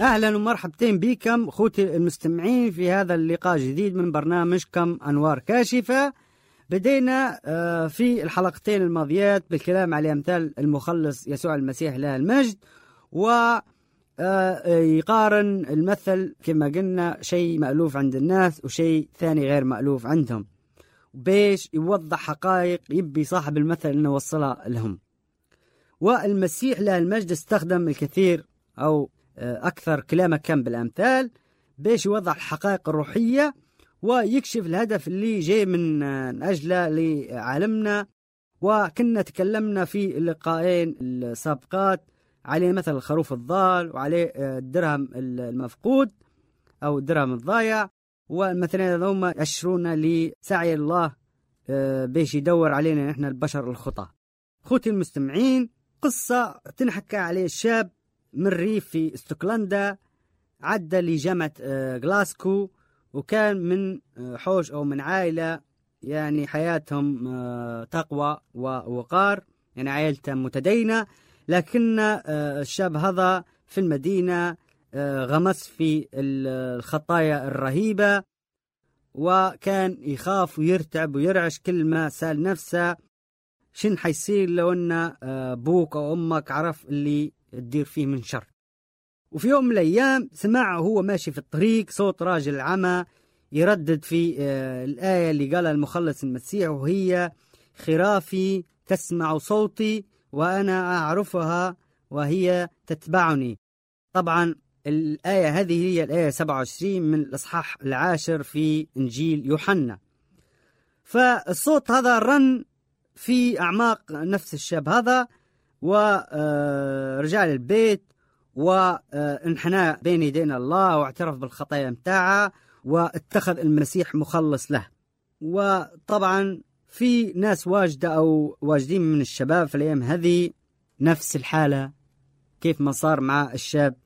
أهلا ومرحبتين بكم أخوتي المستمعين في هذا اللقاء الجديد من برنامجكم أنوار كاشفة. بدينا في الحلقتين الماضيات بالكلام على أمثال المخلص يسوع المسيح له المجد، ويقارن المثل كما قلنا شيء مألوف عند الناس وشيء ثاني غير مألوف عندهم، بيش يوضح حقائق يبي صاحب المثل أنه وصلها لهم. والمسيح له المجد استخدم الكثير أو أكثر كلامه كان بالأمثال بيش يوضح الحقائق الروحية ويكشف الهدف اللي جاي من أجله لعالمنا. وكنا تكلمنا في اللقاءين السابقات عليه مثل الخروف الضال وعليه الدرهم المفقود أو الدرهم الضايع، والمثلين هذوما يشرونا لسعي الله بيش يدور علينا نحن البشر الخطأ. أخوتي المستمعين، قصة تنحكى عليه الشاب من ريف في اسكتلندا، عدى لجامعة غلاسكو، وكان من حوش أو من عائلة يعني حياتهم تقوى ووقار، يعني عائلته متدينة. لكن الشاب هذا في المدينة غمس في الخطايا الرهيبة، وكان يخاف ويرتعب ويرعش كل ما سأل نفسه شن حيصير لو أن أبوك أو أمك عرف اللي تدير فيه من شر. وفي يوم من الأيام سمع هو ماشي في الطريق صوت راجل عمى يردد في الآية اللي قالها المخلص المسيح، وهي خرافي تسمع صوتي وأنا أعرفها وهي تتبعني. طبعا الآية هذه هي الآية 27 من الإصحاح 10 في إنجيل يوحنا. فالصوت هذا رن في أعماق نفس الشاب هذا، ورجع للبيت وانحنى بين يدين الله واعترف بالخطايا متاعه واتخذ المسيح مخلص له. وطبعا في ناس واجدة أو واجدين من الشباب في الأيام هذه نفس الحالة كيف ما صار مع الشاب